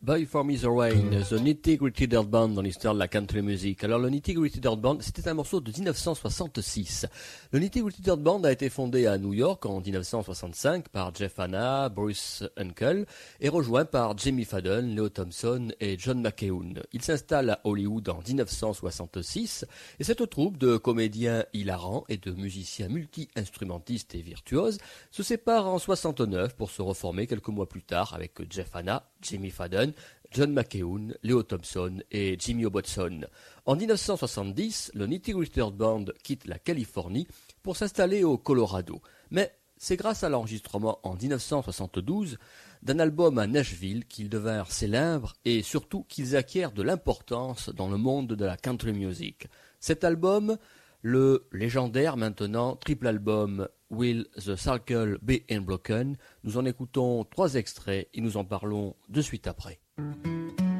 Buy For Me The Rain, The Nitty Gritty Dirt Band dans l'histoire de la country music. Alors le Nitty Gritty Dirt Band, c'était un morceau de 1966. Le Nitty Gritty Dirt Band a été fondé à New York en 1965 par Jeff Hanna, Bruce Uncle et rejoint par Jimmy Fadden, Leo Thompson et John McKeown. Il s'installe à Hollywood en 1966 et cette troupe de comédiens hilarants et de musiciens multi-instrumentistes et virtuoses se sépare en 69 pour se reformer quelques mois plus tard avec Jeff Hanna, Jimmy Fadden, John McKeown, Leo Thompson et Jimmy Robertson. En 1970, le Nitty Gritty Dirt Band quitte la Californie pour s'installer au Colorado. Mais c'est grâce à l'enregistrement en 1972 d'un album à Nashville qu'ils devinrent célèbres et surtout qu'ils acquièrent de l'importance dans le monde de la country music. Cet album, le légendaire maintenant triple album Will the Circle Be Unbroken, nous en écoutons 3 extraits et nous en parlons de suite après.